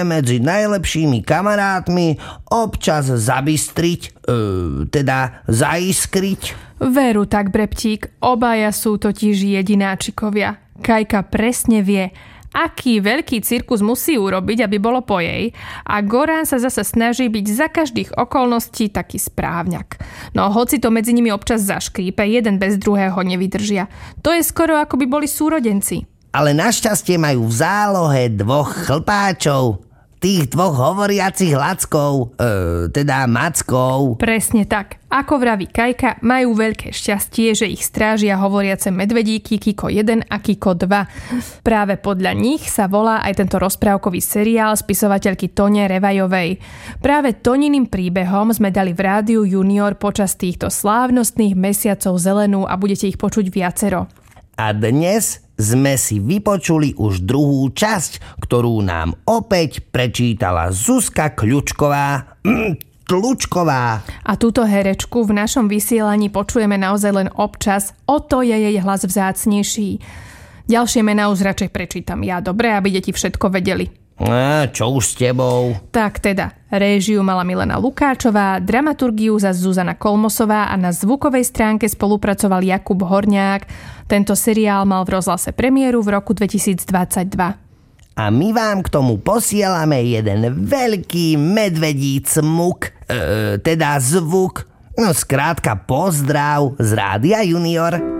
medzi najlepšími kamarátmi občas zabystriť, teda zaiskriť. Veru tak, Breptík, obaja sú totiž jedináčikovia. Kajka presne vie, aký veľký cirkus musí urobiť, aby bolo po jej, a Goran sa zase snaží byť za každých okolností taký správňak. No hoci to medzi nimi občas zaškrípe, jeden bez druhého nevydržia. To je skoro ako by boli súrodenci. Ale našťastie majú v zálohe 2 chlpáčov. Tých 2 hovoriacich lackov, teda mackov. Presne tak. Ako vraví Kajka, majú veľké šťastie, že ich strážia hovoriace medvedíky Kiko 1 a Kiko 2. Práve podľa nich sa volá aj tento rozprávkový seriál spisovateľky Tone Revajovej. Práve Toniným príbehom sme dali v Rádiu Junior počas týchto slávnostných mesiacov zelenú a budete ich počuť viacero. A dnes sme si vypočuli už druhú časť, ktorú nám opäť prečítala Zuzka Kľučková. Tlučková. A túto herečku v našom vysielaní počujeme naozaj len občas, o to je jej hlas vzácnejší. Ďalšie mená už radšej prečítam ja, dobre, aby deti všetko vedeli. Čo už s tebou? Tak teda, réžiu mala Milena Lukáčová, dramaturgiu za Zuzana Kolmosová a na zvukovej stránke spolupracoval Jakub Horňák. Tento seriál mal v rozhlase premiéru v roku 2022. A my vám k tomu posielame jeden veľký medvedí cmuk, teda zvuk. No skrátka pozdrav z Rádia Junior.